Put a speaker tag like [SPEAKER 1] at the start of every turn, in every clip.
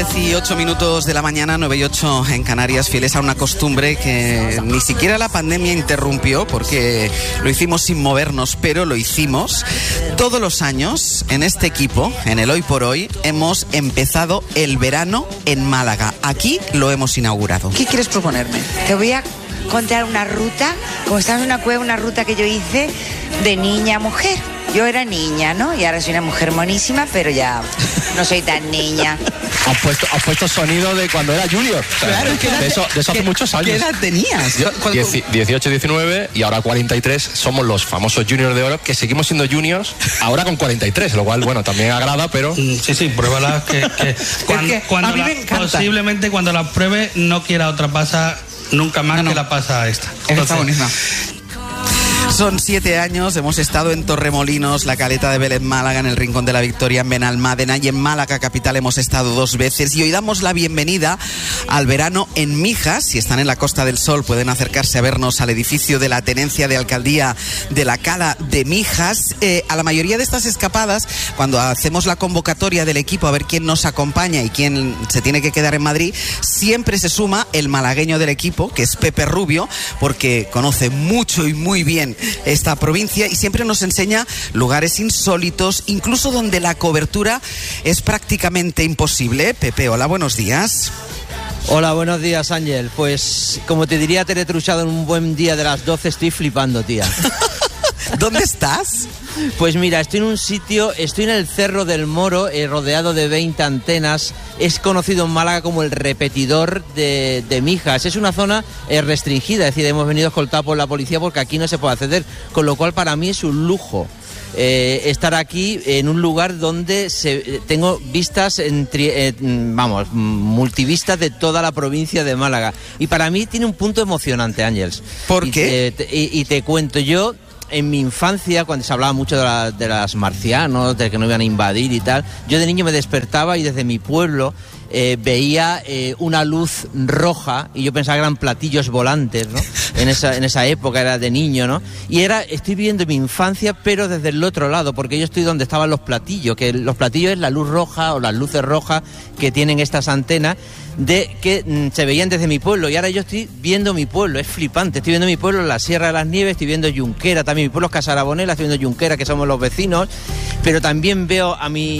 [SPEAKER 1] 10:08 de la mañana, 9:08 en Canarias, fieles a una costumbre que ni siquiera la pandemia interrumpió, porque lo hicimos sin movernos, pero lo hicimos. Todos los años, en este equipo, en el Hoy por Hoy, hemos empezado el verano en Málaga. Aquí lo hemos inaugurado.
[SPEAKER 2] ¿Qué quieres proponerme?
[SPEAKER 3] Te voy a contar una ruta, como estás en una cueva, una ruta que yo hice de niña a mujer. Yo era niña, ¿no? Y ahora soy una mujer monísima, pero ya no soy tan niña.
[SPEAKER 4] Has puesto sonido de cuando era junior. O sea,
[SPEAKER 1] claro,
[SPEAKER 4] de eso hace muchos años.
[SPEAKER 1] ¿Qué edad tenías?
[SPEAKER 4] 18, 19 y ahora 43. Somos los famosos juniors de oro, que seguimos siendo juniors ahora con 43, lo cual, bueno, también agrada, pero...
[SPEAKER 5] Sí, pruébala. Cuando
[SPEAKER 1] a mí me encanta.
[SPEAKER 5] Posiblemente cuando la pruebe no quiera otra pasa nunca más que la pasa esta.
[SPEAKER 1] Está buenísima. Son 7 años, hemos estado en Torremolinos, la Caleta de Vélez, Málaga, en el Rincón de la Victoria, en Benalmádena, y en Málaga capital hemos estado 2 veces, y hoy damos la bienvenida al verano en Mijas. Si están en la Costa del Sol pueden acercarse a vernos al edificio de la Tenencia de Alcaldía de la Cala de Mijas. A la mayoría de estas escapadas, cuando hacemos la convocatoria del equipo a ver quién nos acompaña y quién se tiene que quedar en Madrid, siempre se suma el malagueño del equipo, que es Pepe Rubio, porque conoce mucho y muy bien esta provincia y siempre nos enseña lugares insólitos, incluso donde la cobertura es prácticamente imposible. Pepe, hola, buenos días.
[SPEAKER 6] Hola, buenos días, Ángel. Pues, como te diría Teletruchado en un buen día de las 12, estoy flipando, tía.
[SPEAKER 1] ¿Dónde estás?
[SPEAKER 6] Pues mira, estoy en el Cerro del Moro, rodeado de 20 antenas. Es conocido en Málaga como el repetidor de Mijas. Es una zona restringida, es decir, hemos venido escoltados por la policía porque aquí no se puede acceder, con lo cual para mí es un lujo estar aquí en un lugar donde tengo vistas, multivistas de toda la provincia de Málaga. Y para mí tiene un punto emocionante, Ángels.
[SPEAKER 1] ¿Por qué?
[SPEAKER 6] Y te cuento, yo... En mi infancia, cuando se hablaba mucho de las marcianos, de que no iban a invadir y tal, yo de niño me despertaba y desde mi pueblo veía una luz roja y yo pensaba que eran platillos volantes, ¿no? En esa época era de niño, ¿no? Y estoy viviendo mi infancia, pero desde el otro lado, porque yo estoy donde estaban los platillos, que los platillos es la luz roja o las luces rojas que tienen estas antenas, que se veían desde mi pueblo, y ahora yo estoy viendo mi pueblo, es flipante. Estoy viendo mi pueblo en la Sierra de las Nieves, estoy viendo Junquera, también mi pueblo es Casarabonela, estoy viendo Junquera, que somos los vecinos, pero también veo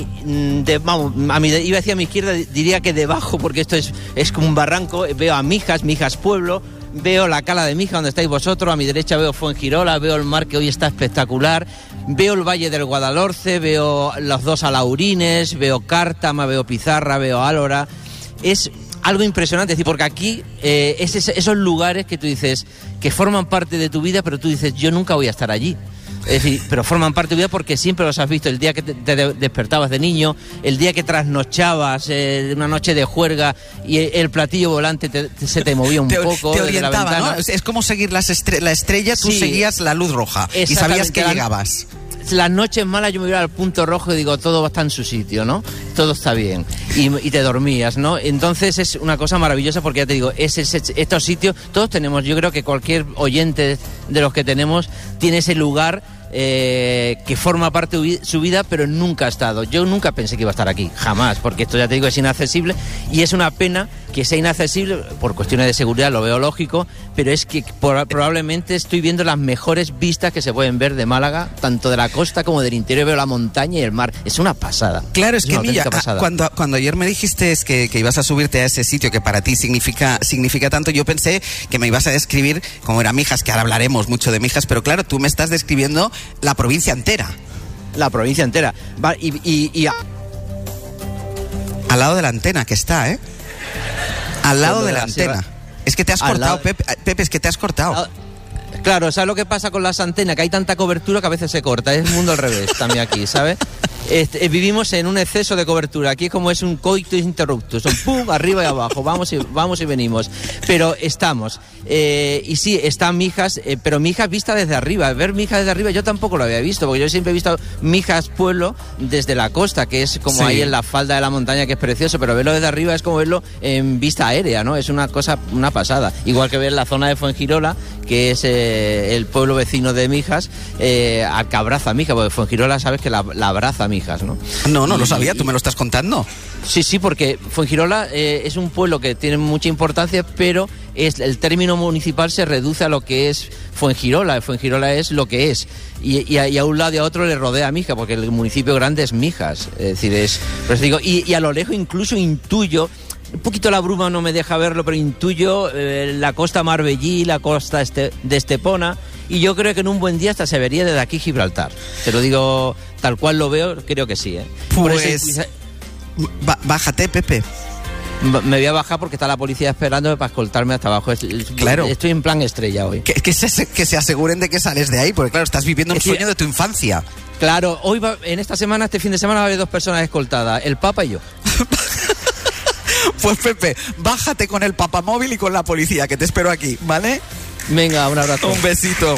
[SPEAKER 6] iba a decir a mi izquierda, diría que debajo, porque esto es como un barranco, veo a Mijas pueblo, veo la Cala de Mijas donde estáis vosotros, a mi derecha veo Fuengirola, veo el mar que hoy está espectacular, veo el Valle del Guadalhorce, veo los 2 Alaurines, veo Cártama, veo Pizarra, veo Álora. Es algo impresionante, es decir, porque aquí esos lugares que tú dices que forman parte de tu vida, pero tú dices, yo nunca voy a estar allí. Es decir, pero forman parte de tu vida porque siempre los has visto. El día que te despertabas de niño, el día que trasnochabas, una noche de juerga y el platillo volante se te movía un poco.
[SPEAKER 1] Te orientaba, ¿no? Es como seguir la estrella, tú seguías la luz roja y sabías que llegabas.
[SPEAKER 6] Las noches malas yo me iba al punto rojo y digo, todo está en su sitio, ¿no? Todo está bien. Y te dormías, ¿no? Entonces es una cosa maravillosa porque ya te digo, estos sitios, todos tenemos, yo creo que cualquier oyente de los que tenemos tiene ese lugar que forma parte de su vida, pero nunca ha estado. Yo nunca pensé que iba a estar aquí, jamás, porque esto ya te digo es inaccesible y es una pena que sea inaccesible por cuestiones de seguridad, lo veo lógico, pero es que probablemente estoy viendo las mejores vistas que se pueden ver de Málaga, tanto de la costa como del interior, veo la montaña y el mar, es una pasada.
[SPEAKER 1] Claro, es que mira, cuando ayer me dijiste que ibas a subirte a ese sitio que para ti significa tanto, yo pensé que me ibas a describir cómo era Mijas, que ahora hablaremos mucho de Mijas, pero claro, tú me estás describiendo la provincia entera.
[SPEAKER 6] La provincia entera. Va, y
[SPEAKER 1] al lado de la antena que está, ¿eh? Al lado de la antena. Es que te has cortado, Pepe, es que te has cortado.
[SPEAKER 6] Claro, ¿sabes lo que pasa con las antenas? Que hay tanta cobertura que a veces se corta. Es el mundo al revés también aquí, ¿sabes? Vivimos en un exceso de cobertura. Aquí es como es un coitus interruptus. Son pum, arriba y abajo. Vamos y venimos. Pero estamos. Y sí, están Mijas, pero Mijas vista desde arriba. Ver Mijas desde arriba yo tampoco lo había visto, porque yo siempre he visto Mijas pueblo desde la costa, que es como ahí en la falda de la montaña, que es precioso, pero verlo desde arriba es como verlo en vista aérea, ¿no? Es una cosa, una pasada. Igual que ver la zona de Fuengirola, que es el pueblo vecino de Mijas, al que abraza Mijas, porque Fuengirola sabes que la abraza Mijas. Mijas, ¿no?
[SPEAKER 1] No lo sabía, tú me lo estás contando.
[SPEAKER 6] Sí, porque Fuengirola es un pueblo que tiene mucha importancia, pero el término municipal se reduce a lo que es Fuengirola. Fuengirola es lo que es. Y a un lado y a otro le rodea Mijas, porque el municipio grande es Mijas. Es decir, por eso digo, y a lo lejos incluso intuyo, un poquito la bruma no me deja verlo, pero intuyo la costa Marbellí, la costa de Estepona, y yo creo que en un buen día hasta se vería desde aquí Gibraltar. Te lo digo tal cual lo veo, creo que sí.
[SPEAKER 1] Pues bájate, Pepe.
[SPEAKER 6] Me voy a bajar porque está la policía esperándome para escoltarme hasta abajo.
[SPEAKER 1] Claro.
[SPEAKER 6] Estoy en plan estrella hoy.
[SPEAKER 1] Que se aseguren de que sales de ahí, porque claro, estás viviendo un sueño de tu infancia.
[SPEAKER 6] Claro, en esta semana, este fin de semana va a haber 2 personas escoltadas, el Papa y yo.
[SPEAKER 1] Pues Pepe, bájate con el papamóvil y con la policía, que te espero aquí, ¿vale?
[SPEAKER 6] Venga, un abrazo.
[SPEAKER 1] Un besito.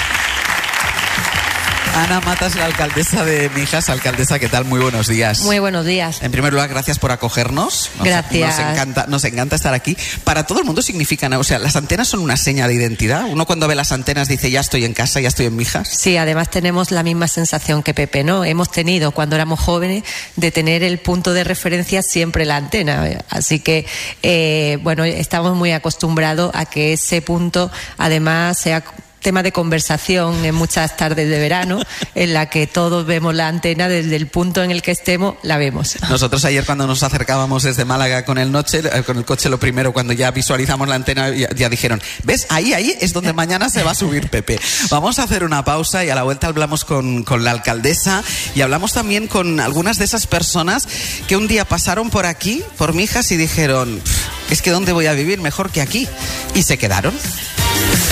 [SPEAKER 1] Ana Matas, la alcaldesa de Mijas. Alcaldesa, ¿qué tal? Muy buenos días.
[SPEAKER 2] Muy buenos días.
[SPEAKER 1] En primer lugar, gracias por acogernos.
[SPEAKER 2] Gracias.
[SPEAKER 1] Nos encanta estar aquí. Para todo el mundo significan, o sea, las antenas son una seña de identidad. Uno cuando ve las antenas dice, ya estoy en casa, ya estoy en Mijas.
[SPEAKER 2] Sí, además tenemos la misma sensación que Pepe, ¿no? Hemos tenido, cuando éramos jóvenes, de tener el punto de referencia siempre la antena. Así que, bueno, estamos muy acostumbrados a que ese punto, además, sea tema de conversación en muchas tardes de verano, en la que todos vemos la antena desde el punto en el que estemos, la vemos.
[SPEAKER 1] Nosotros ayer cuando nos acercábamos desde Málaga con el coche, lo primero, cuando ya visualizamos la antena, ya dijeron, ¿ves? Ahí es donde mañana se va a subir Pepe. Vamos a hacer una pausa y a la vuelta hablamos con la alcaldesa y hablamos también con algunas de esas personas que un día pasaron por aquí, por Mijas, y dijeron, es que ¿dónde voy a vivir mejor que aquí? Y se quedaron.